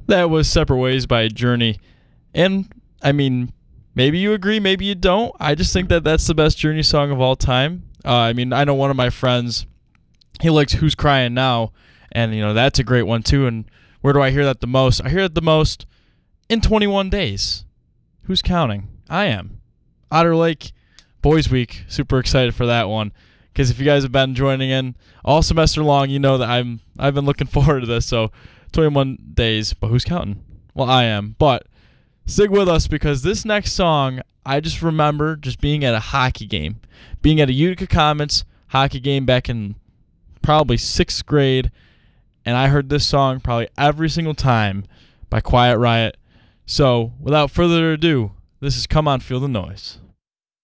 That was Separate Ways by Journey. And, I mean, maybe you agree, maybe you don't. I just think that that's the best Journey song of all time. I know one of my friends, he likes Who's Crying Now, and, that's a great one, too. And where do I hear that the most? I hear it the most in 21 Days. Who's counting? I am. Otter Lake, Boys Week. Super excited for that one. Because if you guys have been joining in all semester long, you know that I've been looking forward to this. So 21 days, but who's counting? Well, I am. But stick with us because this next song, I just remember just being at a hockey game. Being at a Utica Comets hockey game back in probably 6th grade. And I heard this song probably every single time by Quiet Riot. So without further ado, this is Come On Feel the Noise.